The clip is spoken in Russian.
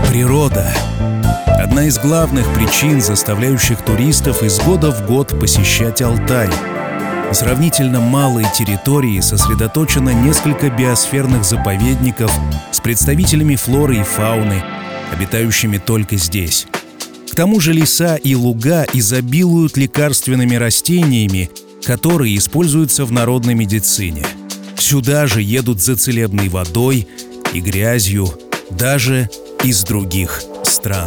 Природа — одна из главных причин, заставляющих туристов из года в год посещать Алтай. На сравнительно малой территории сосредоточено несколько биосферных заповедников с представителями флоры и фауны, обитающими только здесь. К тому же леса и луга изобилуют лекарственными растениями, которые используются в народной медицине. Сюда же едут за целебной водой и грязью даже из других стран.